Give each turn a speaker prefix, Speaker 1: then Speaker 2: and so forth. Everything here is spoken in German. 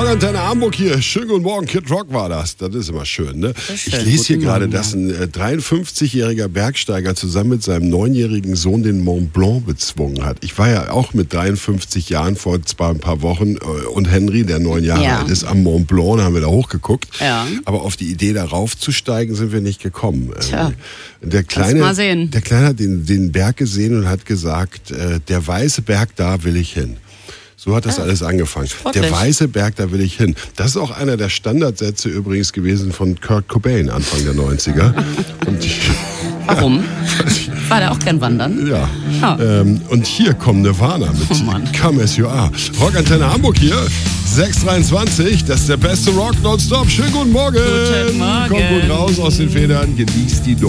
Speaker 1: Rockantenne Hamburg hier. Schönen guten Morgen, Kid Rock war das. Das ist immer schön, ne?
Speaker 2: Schön.
Speaker 1: Ich lese hier
Speaker 2: Guten
Speaker 1: gerade,
Speaker 2: Morgen,
Speaker 1: dass ein 53-jähriger Bergsteiger zusammen mit seinem 9-jährigen Sohn den Mont Blanc bezwungen hat. Ich war ja auch mit 53 Jahren vor ein paar Wochen und Henry, der 9 Jahre alt ist, am Mont Blanc, da haben wir da hochgeguckt. Ja. Aber auf die Idee, da raufzusteigen, sind wir nicht gekommen.
Speaker 2: Tja,
Speaker 1: der Kleine
Speaker 2: mal sehen.
Speaker 1: hat den Berg gesehen und hat gesagt, der weiße Berg, da will ich hin. So hat das alles angefangen.
Speaker 2: Sportlich.
Speaker 1: Der weiße Berg, da will ich hin. Das ist auch einer der Standardsätze übrigens gewesen von Kurt Cobain Anfang der 90er.
Speaker 2: Warum? War der auch gern wandern?
Speaker 1: Ja. Und hier kommt Nirvana mit Come As You Are. Rockantenne Hamburg hier, 6:23. Das ist der beste Rock nonstop. Schönen guten Morgen.
Speaker 2: Guten Morgen.
Speaker 1: Kommt gut raus aus den Federn, genießt die